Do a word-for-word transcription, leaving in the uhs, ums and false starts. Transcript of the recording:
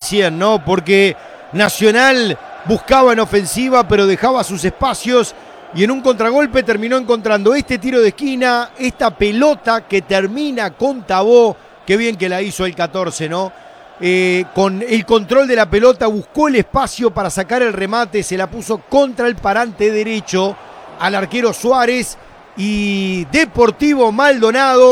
cien, ¿no? Porque Nacional buscaba en ofensiva, pero dejaba sus espacios y en un contragolpe terminó encontrando este tiro de esquina, esta pelota que termina con Tabó. Qué bien que la hizo el catorce, ¿no? Eh, con el control de la pelota buscó el espacio para sacar el remate, se la puso contra el parante derecho al arquero Suárez y Deportivo Maldonado